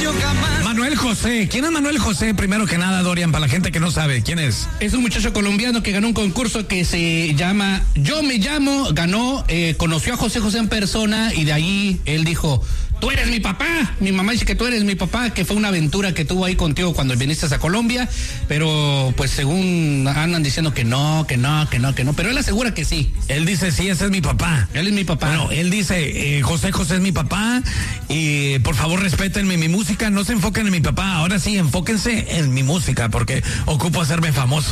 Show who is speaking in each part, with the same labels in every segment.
Speaker 1: yo jamás.
Speaker 2: Manuel José. ¿Quién es Manuel José? Primero que nada, Dorian, para la gente que no sabe, ¿quién es?
Speaker 3: Es un muchacho colombiano que ganó un concurso que se llama Yo Me Llamo, ganó, conoció a José José en persona y de ahí él dijo: tú eres mi papá. Mi mamá dice que tú eres mi papá, que fue una aventura que tuvo ahí contigo cuando viniste a Colombia, pero pues según andan diciendo que no, pero él asegura que sí.
Speaker 2: Él dice, sí, ese es mi papá.
Speaker 3: Él es mi papá.
Speaker 2: Bueno, él dice, José José es mi papá y por favor respétenme mi música, no se enfoquen en mi papá, ahora sí, enfóquense en mi música porque ocupo hacerme famoso.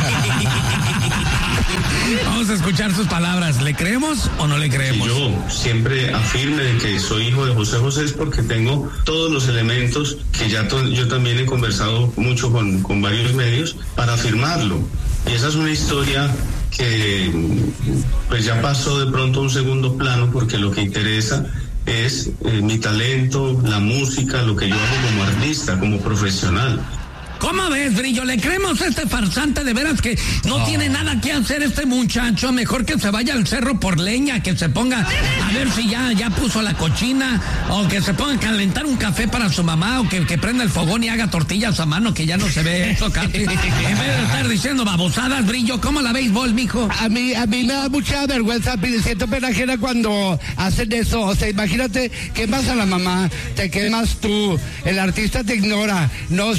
Speaker 2: Vamos a escuchar sus palabras, ¿le creemos o no le creemos?
Speaker 4: Yo siempre afirme de que soy hijo de José José es porque tengo todos los elementos que yo también he conversado mucho con varios medios para afirmarlo. Y esa es una historia que pues ya pasó de pronto a un segundo plano porque lo que interesa es mi talento, la música, lo que yo hago como artista, como profesional.
Speaker 2: ¿Cómo ves, Brillo? ¿Le creemos a este farsante? De veras que no tiene nada que hacer este muchacho. Mejor que se vaya al cerro por leña, que se ponga a ver si ya puso la cochina, o que se ponga a calentar un café para su mamá, o que prenda el fogón y haga tortillas a mano, que ya no se ve eso casi. En vez de estar diciendo babosadas, Brillo, ¿cómo la béisbol, mijo?
Speaker 5: A mí me da mucha vergüenza, siento pena ajena cuando hacen eso. O sea, imagínate, quemas a la mamá, te quemas tú, el artista te ignora,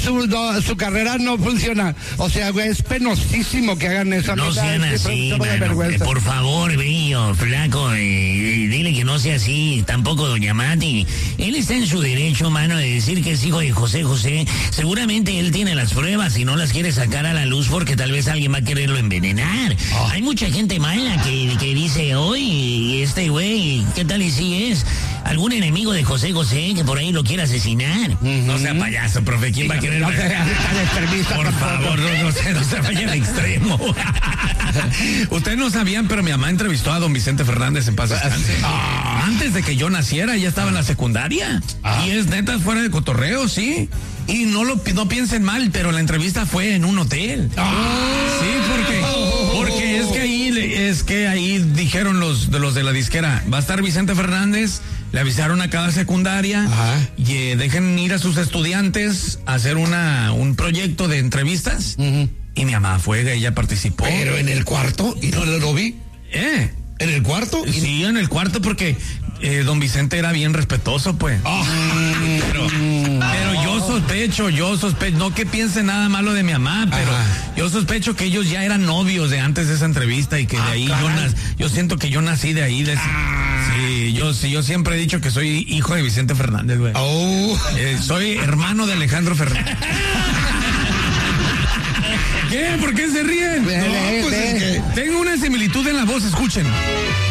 Speaker 5: su carrera no funciona. O sea, güey, es penosísimo que hagan eso.
Speaker 6: No sean así, mano, por favor, Brillo, flaco, dile que no sea así, tampoco doña Mati. Él está en su derecho, mano, de decir que es hijo de José José. Seguramente él tiene las pruebas y no las quiere sacar a la luz porque tal vez alguien va a quererlo envenenar. Hay mucha gente mala que dice, oye, este güey, ¿qué tal y si es algún enemigo de José José que por ahí lo quiera asesinar?
Speaker 2: No sea payaso, profe, ¿quién va a querer? Por favor, no se vaya al extremo. Ustedes no sabían, pero mi mamá entrevistó a don Vicente Fernández en paz descanse. Antes de que yo naciera, ya estaba en la secundaria. Y es neta, fuera de cotorreo, sí. Y no piensen mal, pero la entrevista fue en un hotel. Sí, porque es que ahí dijeron los de la disquera, va a estar Vicente Fernández. Le avisaron a cada secundaria y dejen ir a sus estudiantes a hacer un proyecto de entrevistas. Y mi mamá fue, ella participó.
Speaker 5: Pero en el cuarto, y no lo vi.
Speaker 2: ¿En
Speaker 5: el cuarto?
Speaker 2: Sí, en el cuarto porque don Vicente era bien respetuoso, pues. Pero yo sospecho, no que piense nada malo de mi mamá, pero yo sospecho que ellos ya eran novios de antes de esa entrevista y que de ahí yo siento que yo nací de ahí. Sí, yo siempre he dicho que soy hijo de Vicente Fernández, güey. Soy hermano de Alejandro Fernández. ¿Qué? ¿Por qué se ríen? Tengo una similitud en la voz, escuchen.